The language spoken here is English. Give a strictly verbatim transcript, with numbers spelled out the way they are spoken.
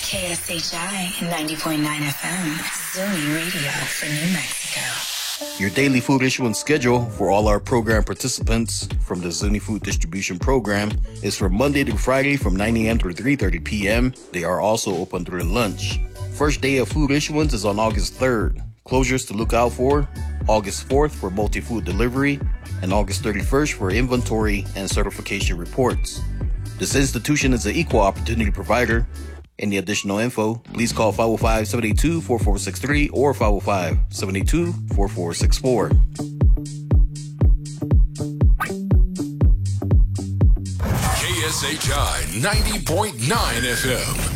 K S H I ninety point nine F M, Zuni Radio for New Mexico. Your daily food issuance schedule for all our program participants from the Zuni Food Distribution Program is from Monday to Friday from nine a.m. to three thirty p.m. They are also open during lunch. First day of food issuance is on August third. Closures to look out for: August fourth for multi-food delivery and August thirty-first for inventory and certification reports. This institution is an equal opportunity provider. Any additional info, please call five oh five, seven eight two, four four six three or five oh five, seven eight two, four four six four. K S H I ninety point nine F M.